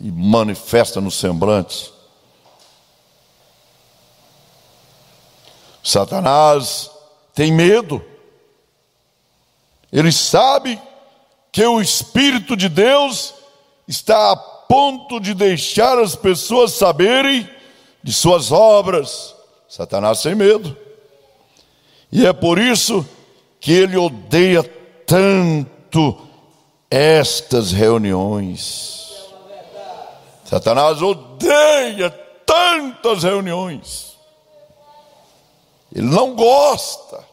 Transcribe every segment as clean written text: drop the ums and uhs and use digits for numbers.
e manifesta nos semblantes. Satanás tem medo. Ele sabe que o Espírito de Deus está a ponto de deixar as pessoas saberem de suas obras. Satanás tem medo. E é por isso que ele odeia tanto estas reuniões. Satanás odeia tantas reuniões. Ele não gosta.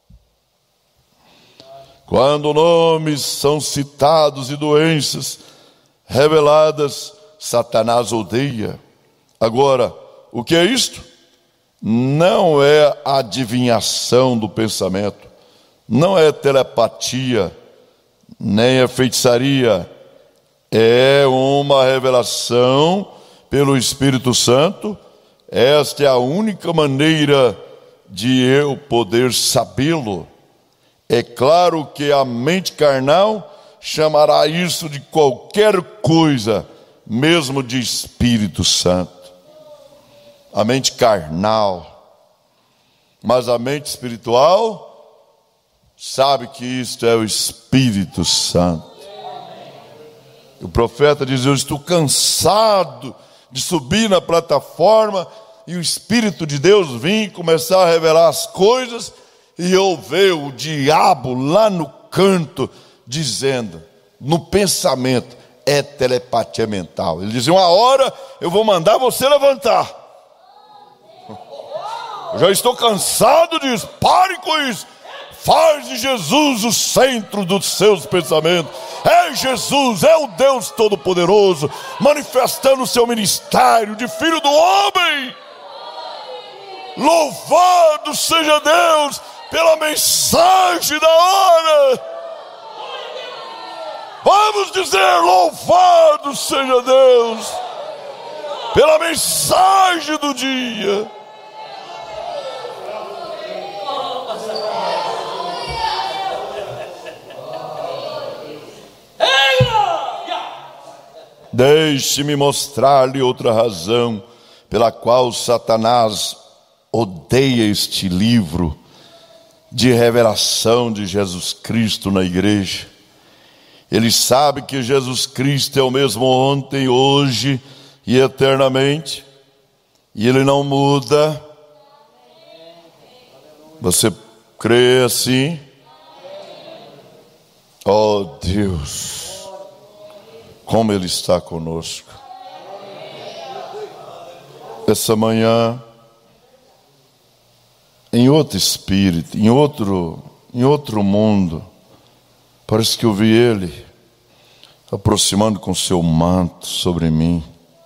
Quando nomes são citados e doenças reveladas, Satanás odeia. Agora, o que é isto? Não é adivinhação do pensamento, não é telepatia, nem é feitiçaria. É uma revelação pelo Espírito Santo. Esta é a única maneira de eu poder sabê-lo. É claro que a mente carnal chamará isso de qualquer coisa, mesmo de Espírito Santo. A mente carnal. Mas a mente espiritual sabe que isto é o Espírito Santo. O profeta diz: eu estou cansado de subir na plataforma e o Espírito de Deus vir começar a revelar as coisas, e eu ver o diabo lá no canto dizendo, no pensamento, é telepatia mental. Ele dizia: uma hora eu vou mandar você levantar. Eu já estou cansado disso. Pare com isso. Faz de Jesus o centro dos seus pensamentos. É Jesus, é o Deus Todo-Poderoso, manifestando o seu ministério de Filho do Homem. Louvado seja Deus pela mensagem da hora. Vamos dizer: louvado seja Deus pela mensagem do dia. Deixe-me mostrar-lhe outra razão pela qual Satanás odeia este livro de revelação de Jesus Cristo na igreja. Ele sabe que Jesus Cristo é o mesmo ontem, hoje e eternamente, e ele não muda. Você crê assim? Oh Deus, como ele está conosco. Essa manhã, em outro espírito, em outro mundo, parece que eu vi ele aproximando com seu manto sobre mim.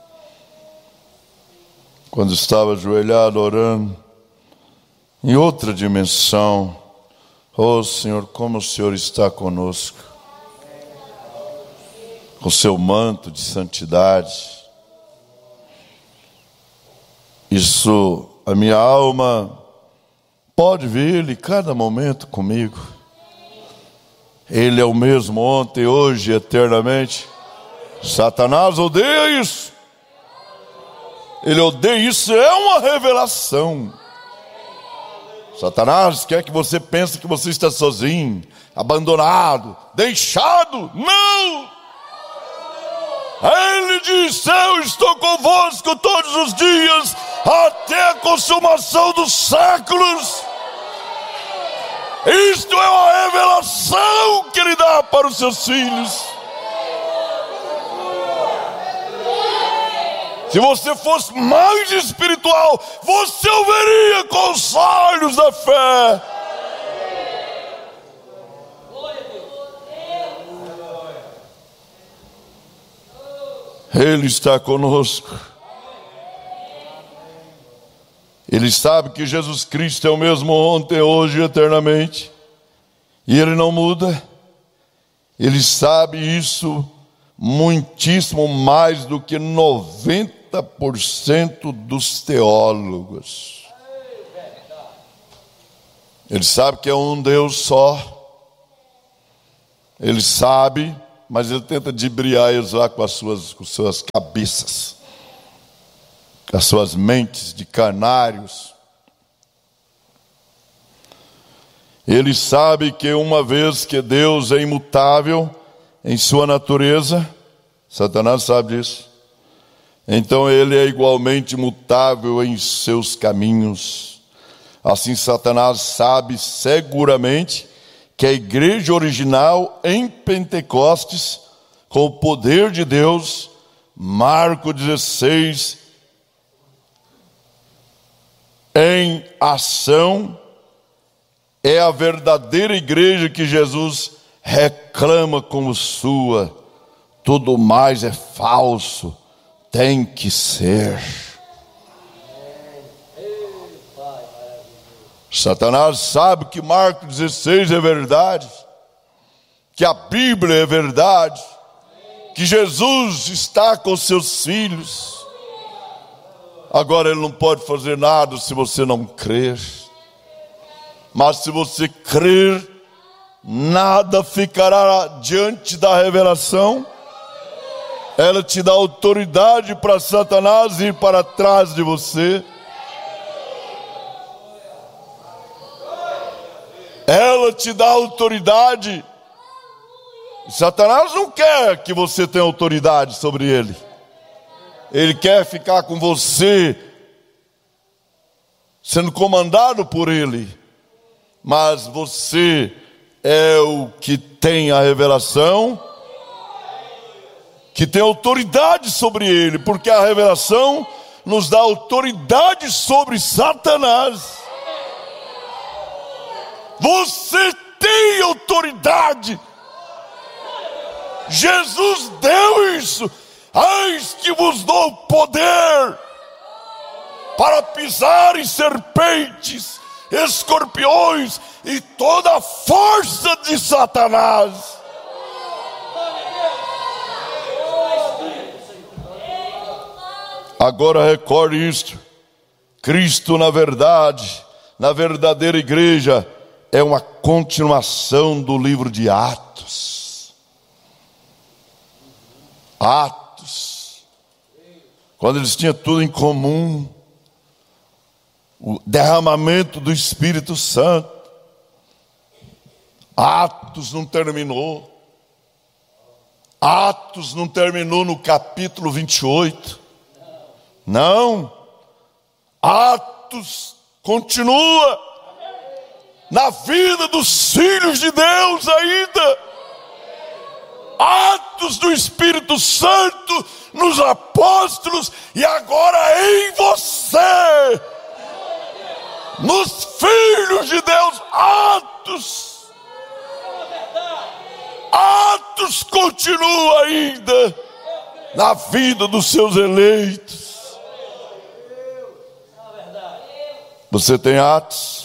Quando estava ajoelhado orando, em outra dimensão. Oh Senhor, como o Senhor está conosco, com seu manto de santidade. Isso, a minha alma pode ver Ele cada momento comigo. Ele é o mesmo ontem, hoje, eternamente. Satanás odeia isso. Ele odeia isso, é uma revelação. Satanás quer que você pense que você está sozinho, abandonado, deixado. Não! Ele disse: eu estou convosco todos os dias, até a consumação dos séculos. Isto é uma revelação que ele dá para os seus filhos. Se você fosse mais espiritual, você o veria com os olhos da fé. Ele está conosco. Ele sabe que Jesus Cristo é o mesmo ontem, hoje e eternamente. E Ele não muda. Ele sabe isso muitíssimo mais do que 90% dos teólogos. Ele sabe que é um Deus só. Ele sabe mas ele tenta dibriar eles lá com suas cabeças, com as suas mentes de canários. Ele sabe que uma vez que Deus é imutável em sua natureza, Satanás sabe disso, então ele é igualmente imutável em seus caminhos. Assim Satanás sabe seguramente que a igreja original em Pentecostes, com o poder de Deus, Marcos 16, em ação, é a verdadeira igreja que Jesus reclama como sua. Tudo mais é falso, tem que ser. Satanás sabe que Marcos 16 é verdade, que a Bíblia é verdade, que Jesus está com seus filhos. Agora ele não pode fazer nada se você não crer. Mas se você crer, nada ficará diante da revelação. Ela te dá autoridade para Satanás ir para trás de você. Ela te dá autoridade. Satanás não quer que você tenha autoridade sobre ele. Ele quer ficar com você, sendo comandado por ele. Mas você é o que tem a revelação, que tem autoridade sobre ele, porque a revelação nos dá autoridade sobre Satanás. Você tem autoridade. Jesus deu isso. Eis que vos dou poder para pisar em serpentes, escorpiões e toda a força de Satanás. Agora recorde isto: Cristo, na verdade, na verdadeira igreja, é uma continuação do livro de Atos. Atos, quando eles tinham tudo em comum, o derramamento do Espírito Santo. Atos não terminou. Atos não terminou no capítulo 28. Não. Atos continua na vida dos filhos de Deus ainda. Atos do Espírito Santo nos apóstolos e agora em você, nos filhos de Deus. Atos continua ainda na vida dos seus eleitos. Você tem Atos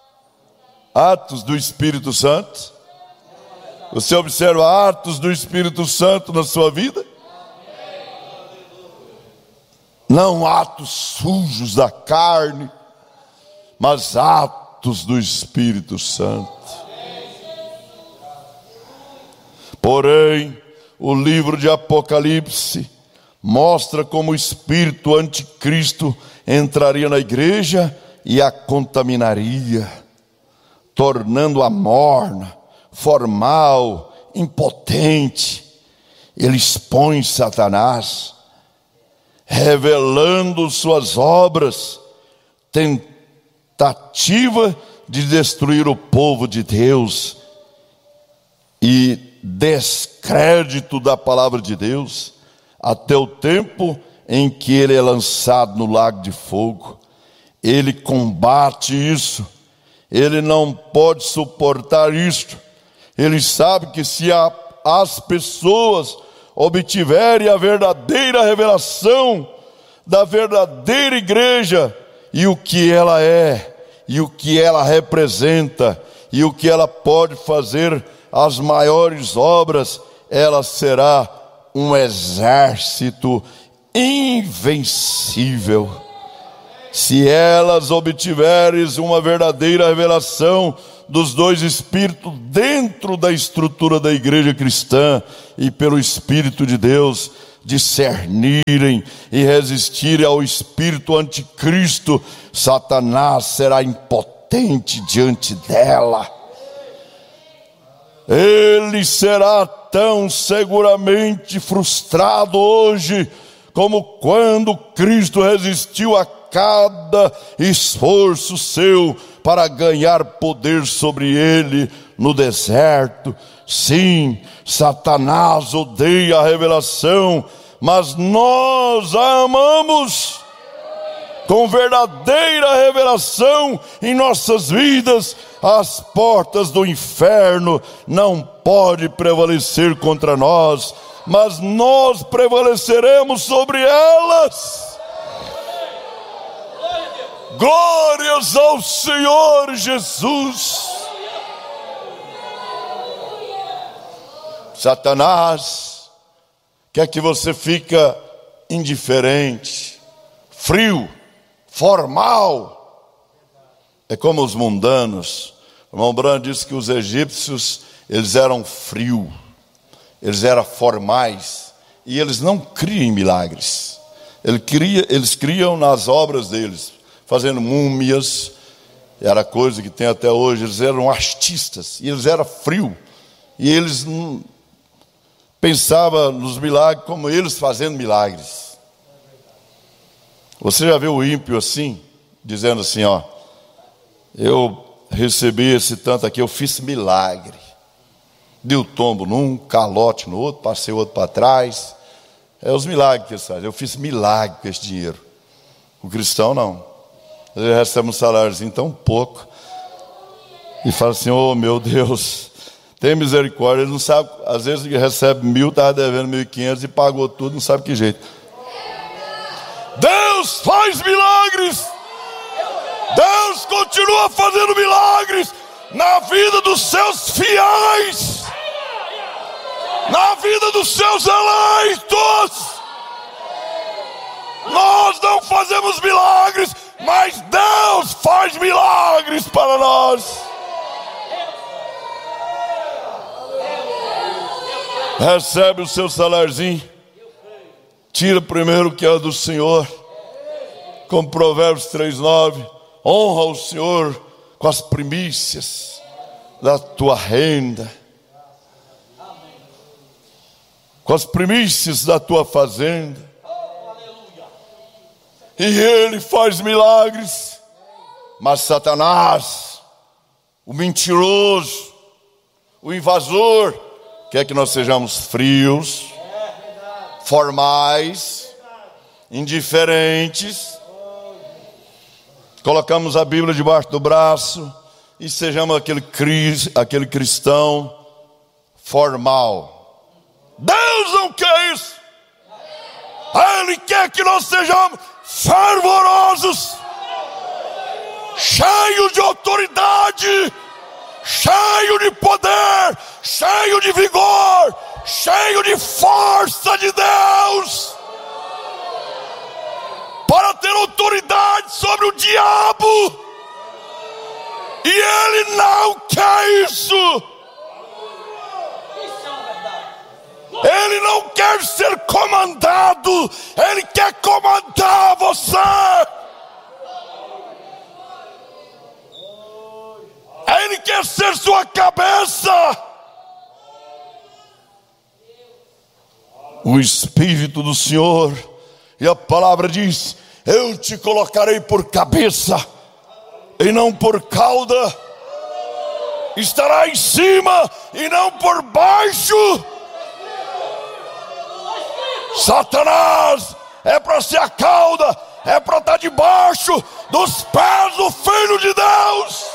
do Espírito Santo? Você observa atos do Espírito Santo na sua vida? Não atos sujos da carne, mas atos do Espírito Santo. Porém, o livro de Apocalipse mostra como o espírito anticristo entraria na igreja e a contaminaria, tornando-a morna, formal, impotente. Ele expõe Satanás, revelando suas obras, tentativa de destruir o povo de Deus e descrédito da palavra de Deus, até o tempo em que ele é lançado no lago de fogo. Ele combate isso, ele não pode suportar isto. Ele sabe que se as pessoas obtiverem a verdadeira revelação da verdadeira igreja, e o que ela é, e o que ela representa, e o que ela pode fazer, as maiores obras, ela será um exército invencível. Se elas obtiverem uma verdadeira revelação dos dois espíritos dentro da estrutura da igreja cristã e pelo Espírito de Deus discernirem e resistirem ao espírito anticristo, Satanás será impotente diante dela. Ele será tão seguramente frustrado hoje como quando Cristo resistiu a cada esforço seu para ganhar poder sobre ele no deserto. Sim, Satanás odeia a revelação, mas nós a amamos. Com verdadeira revelação em nossas vidas, as portas do inferno não podem prevalecer contra nós, mas nós prevaleceremos sobre elas. Glórias ao Senhor Jesus. Satanás quer que você fica indiferente, frio, formal. É como os mundanos. O irmão Branham disse que os egípcios, eles eram frios, eles eram formais, e eles não criam em milagres. Eles criam nas obras deles, fazendo múmias, era coisa que tem até hoje. Eles eram artistas, e eles eram frios, e eles não pensavam nos milagres como eles fazendo milagres. Você já viu o ímpio assim, dizendo assim, ó, eu recebi esse tanto aqui, eu fiz milagre. Deu tombo num, calote no outro, passei o outro para trás. É os milagres que eles fazem. Eu fiz milagre com esse dinheiro. O cristão não. Ele recebe um saláriozinho tão pouco e fala assim, oh meu Deus, tem misericórdia. Ele não sabe, às vezes ele recebe 1.000, estava devendo 1.500 e pagou tudo, não sabe que jeito. Deus faz milagres. Deus continua fazendo milagres na vida dos seus fiéis, na vida dos seus eleitos. Nós não fazemos milagres, mas Deus faz milagres para nós. Recebe o seu saláriozinho, tira primeiro o que é do Senhor, como Provérbios 3:9, honra o Senhor com as primícias da tua renda, com as primícias da tua fazenda, e Ele faz milagres. Mas Satanás, o mentiroso, o invasor, quer que nós sejamos frios, formais, indiferentes, colocamos a Bíblia debaixo do braço e sejamos aquele cristão formal. Deus não quer isso. Ele quer que nós sejamos fervorosos, cheios de autoridade, cheios de poder, cheios de vigor, cheios de força de Deus, para ter autoridade sobre o diabo. E Ele não quer isso. Ele não quer ser comandado, Ele quer comandar você. Ele quer ser sua cabeça. O Espírito do Senhor, e a palavra diz, eu te colocarei por cabeça e não por cauda. Estará em cima e não por baixo. Satanás é para ser a cauda, é para estar debaixo dos pés do Filho de Deus.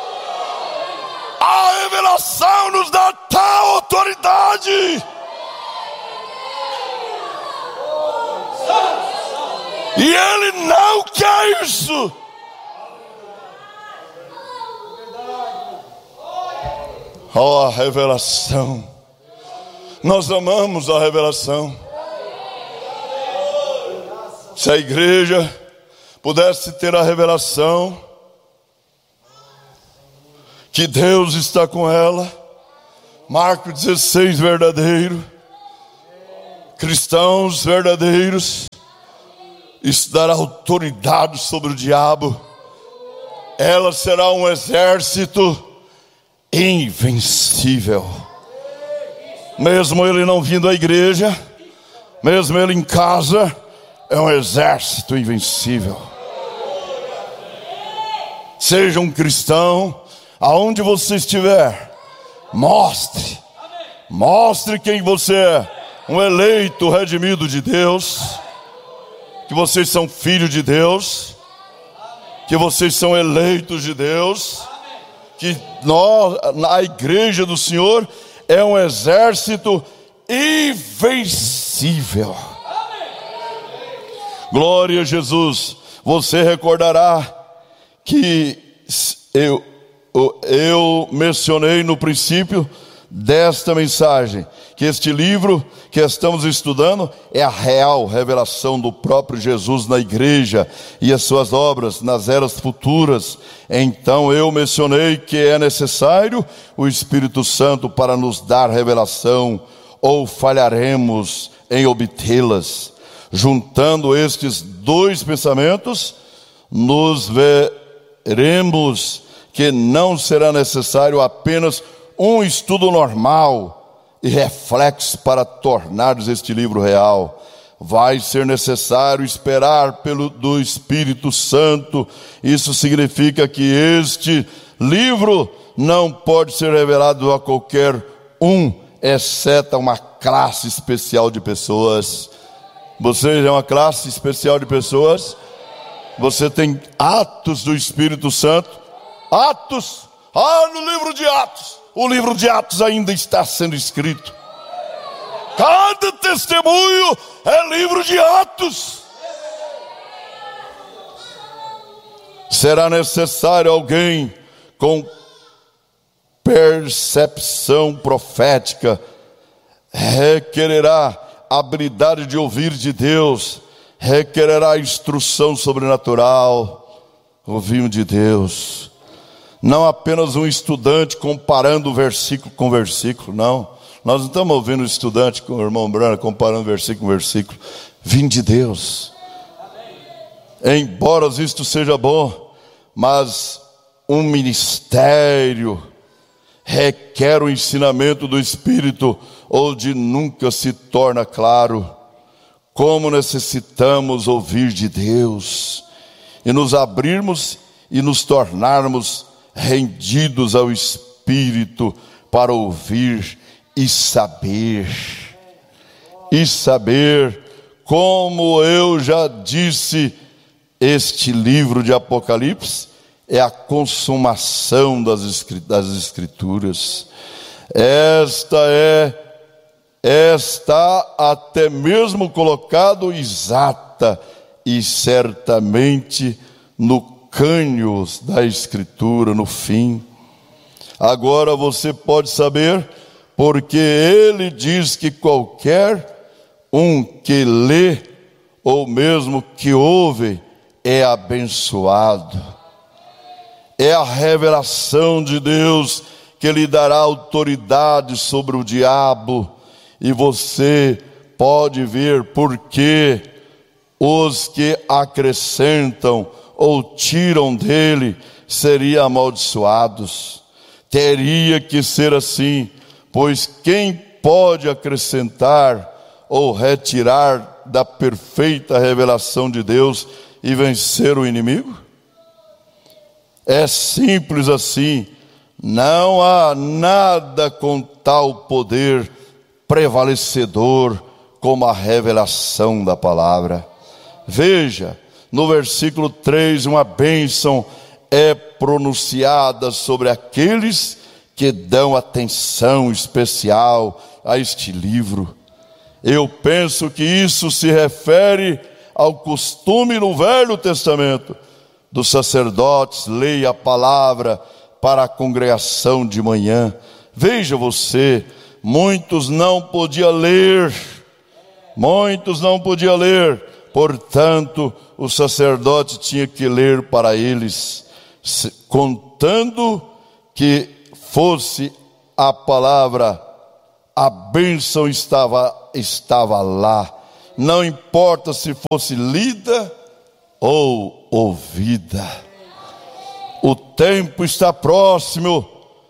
A revelação nos dá tal autoridade. E Ele não quer isso. Oh, a revelação. Nós amamos a revelação. Se a igreja pudesse ter a revelação que Deus está com ela. Marcos 16, verdadeiro. Cristãos verdadeiros, isso dará autoridade sobre o diabo. Ela será um exército invencível. Mesmo ele não vindo à igreja, mesmo ele em casa, é um exército invencível. Seja um cristão, aonde você estiver, mostre quem você é. Um eleito, redimido de Deus, que vocês são filhos de Deus, que vocês são eleitos de Deus, que nós, a igreja do Senhor, é um exército invencível. Glória a Jesus. Você recordará que eu mencionei no princípio desta mensagem que este livro que estamos estudando é a real revelação do próprio Jesus na igreja e as suas obras nas eras futuras. Então eu mencionei que é necessário o Espírito Santo para nos dar revelação, ou falharemos em obtê-las. Juntando estes dois pensamentos, nos veremos que não será necessário apenas um estudo normal e reflexo para tornar este livro real. Vai ser necessário esperar do Espírito Santo. Isso significa que este livro não pode ser revelado a qualquer um, exceto a uma classe especial de pessoas. Você é uma classe especial de pessoas. Você tem atos do Espírito Santo. Atos. No livro de Atos. O livro de Atos ainda está sendo escrito. Cada testemunho é livro de Atos. Será necessário alguém com percepção profética. Requererá habilidade de ouvir de Deus. Requererá instrução sobrenatural. Ouvimos de Deus. Não apenas um estudante comparando versículo com versículo, não. Nós não estamos ouvindo um estudante com o irmão Brana comparando versículo com versículo. Vim de Deus. Embora isto seja bom, mas um ministério requer o ensinamento do Espírito, onde nunca se torna claro como necessitamos ouvir de Deus e nos abrirmos e nos tornarmos rendidos ao Espírito para ouvir e saber, como eu já disse, este livro de Apocalipse é a consumação das Escrituras. Está até mesmo colocado exata e certamente no cânions da Escritura, no fim. Agora você pode saber, porque ele diz que qualquer um que lê, ou mesmo que ouve, é abençoado. É a revelação de Deus que lhe dará autoridade sobre o diabo. E você pode ver porque os que acrescentam ou tiram dele seriam amaldiçoados. Teria que ser assim, pois quem pode acrescentar ou retirar da perfeita revelação de Deus e vencer o inimigo? É simples assim. Não há nada com tal poder prevalecedor como a revelação da palavra. Veja, no versículo 3, uma bênção é pronunciada sobre aqueles que dão atenção especial a este livro. Eu penso que isso se refere ao costume no Velho Testamento dos sacerdotes lerem a palavra para a congregação de manhã. Veja você, muitos não podiam ler, portanto, o sacerdote tinha que ler para eles, contando que fosse a palavra, a bênção estava lá. Não importa se fosse lida ou ouvida. O tempo está próximo.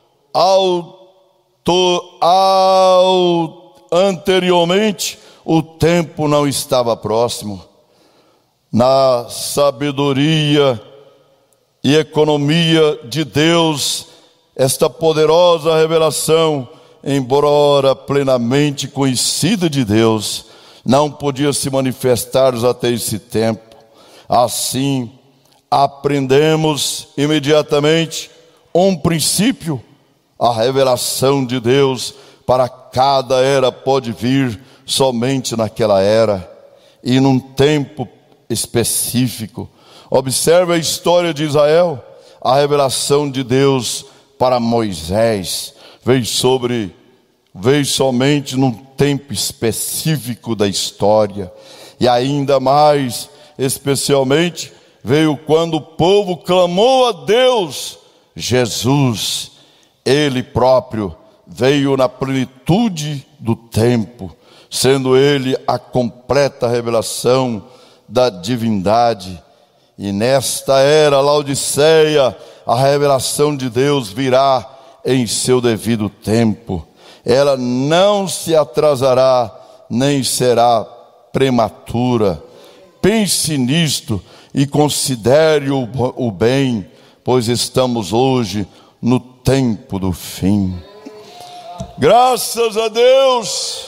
Anteriormente, o tempo não estava próximo. Na sabedoria e economia de Deus, esta poderosa revelação, embora plenamente conhecida de Deus, não podia se manifestar até esse tempo. Assim, aprendemos imediatamente um princípio: a revelação de Deus para cada era pode vir somente naquela era e num tempo específico. Observe a história de Israel. A revelação de Deus para Moisés veio somente num tempo específico da história, e ainda mais especialmente veio quando o povo clamou a Deus. Jesus, Ele próprio, veio na plenitude do tempo, sendo Ele a completa revelação da divindade. E nesta era Laodiceia, a revelação de Deus virá em seu devido tempo. Ela não se atrasará, nem será prematura. Pense nisto e considere o bem, pois estamos hoje no tempo do fim. Graças a Deus.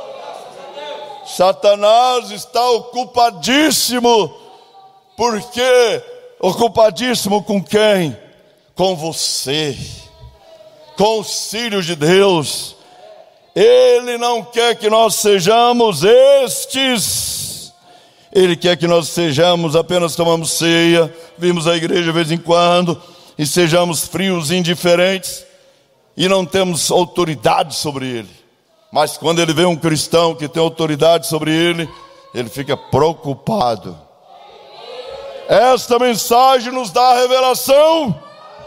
Satanás está ocupadíssimo. Por quê? Ocupadíssimo com quem? Com você, com os filhos de Deus. Ele não quer que nós sejamos estes. Ele quer que nós sejamos, apenas tomamos ceia, vimos a igreja de vez em quando, e sejamos frios e indiferentes, e não temos autoridade sobre ele. Mas quando ele vê um cristão que tem autoridade sobre ele, ele fica preocupado. Esta mensagem nos dá a revelação.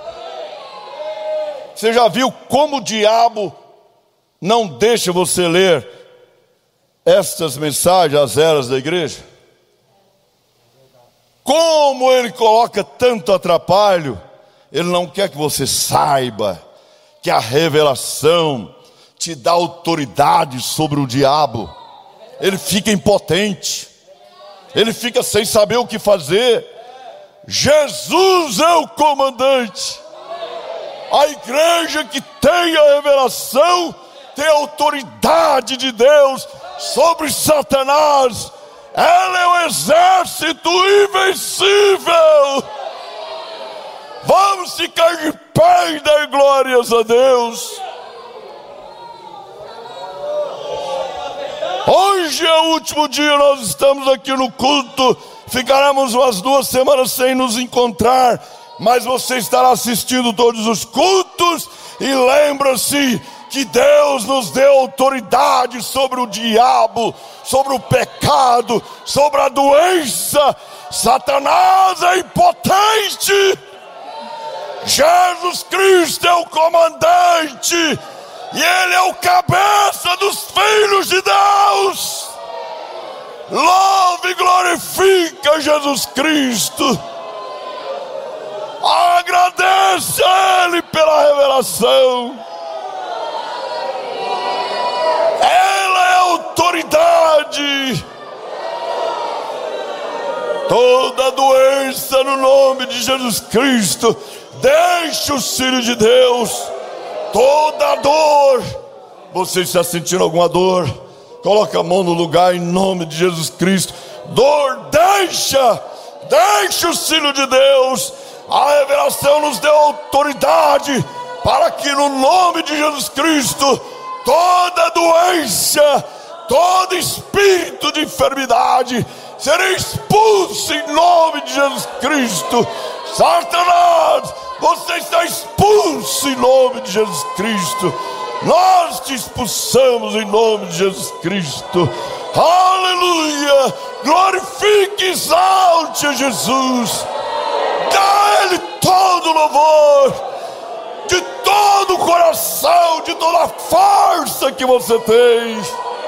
Você já viu como o diabo não deixa você ler estas mensagens, as eras da igreja? Como ele coloca tanto atrapalho. Ele não quer que você saiba que a revelação te dá autoridade sobre o diabo. Ele fica impotente, ele fica sem saber o que fazer. Jesus é o comandante. A igreja que tem a revelação tem a autoridade de Deus sobre Satanás. Ela é um exército invencível. Vamos ficar de pé e dar glórias a Deus. Hoje é o último dia, nós estamos aqui no culto. Ficaremos umas 2 semanas sem nos encontrar, mas você estará assistindo todos os cultos. E lembra-se que Deus nos deu autoridade sobre o diabo, sobre o pecado, sobre a doença. Satanás é impotente. Jesus Cristo é o comandante, e Ele é o cabeça dos filhos de Deus. Louve e glorifica Jesus Cristo. Agradece a Ele pela revelação. Ela é autoridade. Toda doença no nome de Jesus Cristo, deixe os filhos de Deus. Toda dor, você está sentindo alguma dor? Coloca a mão no lugar em nome de Jesus Cristo. Dor, deixa os filhos de Deus. A revelação nos deu autoridade para que no nome de Jesus Cristo toda doença, todo espírito de enfermidade será expulso em nome de Jesus Cristo. Satanás, você está expulso em nome de Jesus Cristo. Nós te expulsamos em nome de Jesus Cristo. Aleluia. Glorifique e exalte a Jesus. Dá a Ele todo o louvor. De todo todo o coração, de toda a força que você tem.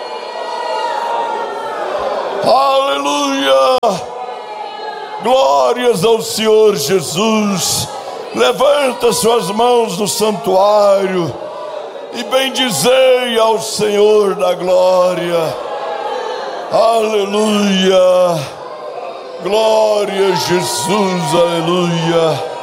Aleluia! Glórias ao Senhor Jesus. Levanta suas mãos no santuário e bendizei ao Senhor da glória. Aleluia! Glória a Jesus, aleluia!